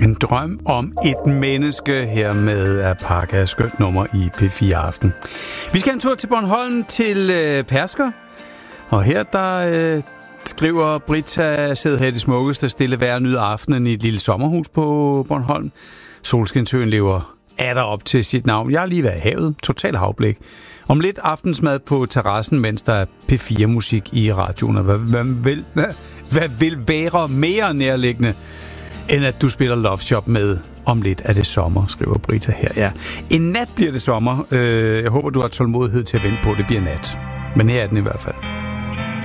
En drøm om et menneske her med Apaka, skønt nummer i P4 Aften. Vi skal en tur til Bornholm, til Persker. Og her der skriver Britta, sidder her i det smukkeste stille vejr, nyder aftenen i et lille sommerhus på Bornholm. Solskinsøen lever op til sit navn. Jeg har lige været i havet, total havblik. Om lidt aftensmad på terrassen, mens der er P4-musik i radioen. Hvad vil være mere nærliggende, end at du spiller Love Shop med om lidt er det sommer, skriver Britta her. Ja. En nat bliver det sommer. Jeg håber, du har tålmodighed til at vente på, det bliver nat. Men her er den i hvert fald.